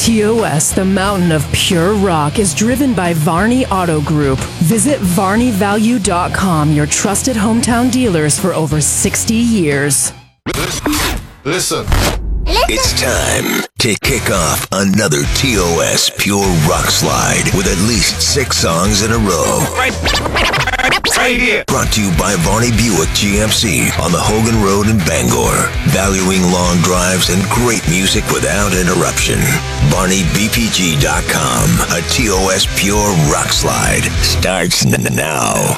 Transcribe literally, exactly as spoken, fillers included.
T O S, the mountain of pure rock, is driven by Varney Auto Group. Visit Varney Value dot com, your trusted hometown dealers for over sixty years. Listen. It's time to kick off another T O S Pure Rock Slide with at least six songs in a row. Right, right here. Brought to you by Varney Buick G M C on the Hogan Road in Bangor. Valuing long drives and great music without interruption. Varney B P G dot com. A T O S Pure Rock Slide starts n- now.